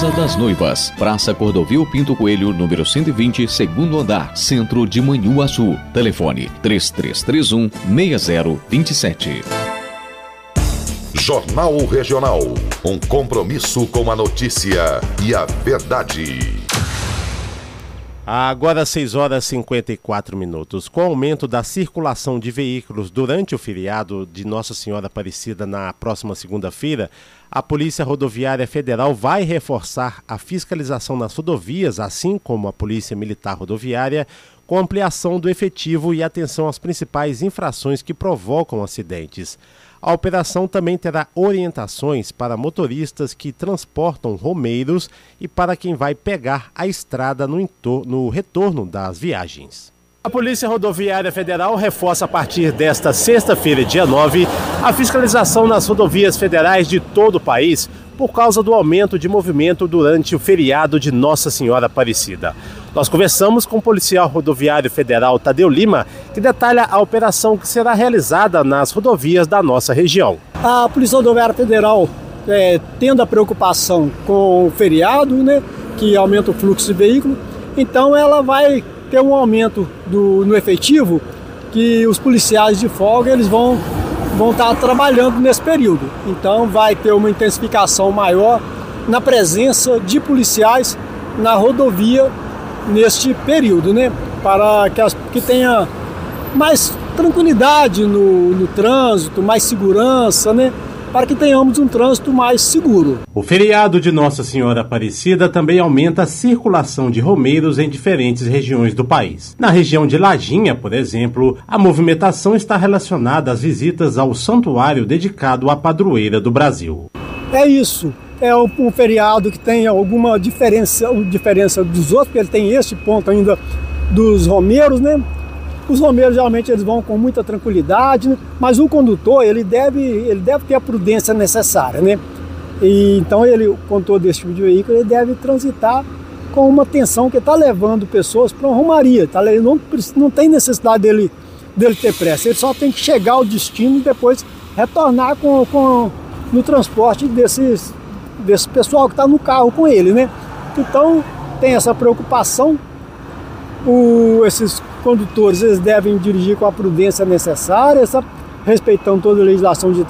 Casa das Noivas, Praça Cordovil Pinto Coelho, número 120, segundo andar, Centro de Manhuaçu. Telefone 3331-6027. Jornal Regional, um compromisso com a notícia e a verdade. Agora 6h54. Com o aumento da circulação de veículos durante o feriado de Nossa Senhora Aparecida na próxima segunda-feira, a Polícia Rodoviária Federal vai reforçar a fiscalização nas rodovias, assim como a Polícia Militar Rodoviária, com ampliação do efetivo e atenção às principais infrações que provocam acidentes. A operação também terá orientações para motoristas que transportam romeiros e para quem vai pegar a estrada no retorno das viagens. A Polícia Rodoviária Federal reforça a partir desta sexta-feira, dia 9, a fiscalização nas rodovias federais de todo o país por causa do aumento de movimento durante o feriado de Nossa Senhora Aparecida. Nós conversamos com o policial rodoviário federal Tadeu Lima, que detalha a operação que será realizada nas rodovias da nossa região. A Polícia Rodoviária Federal, tendo a preocupação com o feriado, né, que aumenta o fluxo de veículo, então ela vai ter um aumento no efetivo, que os policiais de folga eles vão estar trabalhando nesse período. Então vai ter uma intensificação maior na presença de policiais na rodovia neste período, né? Para que tenha mais tranquilidade no trânsito, mais segurança, né? Para que tenhamos um trânsito mais seguro. O feriado de Nossa Senhora Aparecida também aumenta a circulação de romeiros em diferentes regiões do país. Na região de Lajinha, por exemplo, a movimentação está relacionada às visitas ao santuário dedicado à padroeira do Brasil. É isso. É um feriado que tem alguma diferença dos outros, porque ele tem esse ponto ainda dos romeiros, né? Os romeiros geralmente eles vão com muita tranquilidade, né? Mas o condutor ele deve ter a prudência necessária, né? E então o condutor desse tipo de veículo ele deve transitar com uma atenção que está levando pessoas para uma romaria, tá? Ele não tem necessidade dele ter pressa, ele só tem que chegar ao destino e depois retornar no transporte desse pessoal que está no carro com ele, né? Então tem essa preocupação. Esses condutores eles devem dirigir com a prudência necessária, respeitando toda a legislação de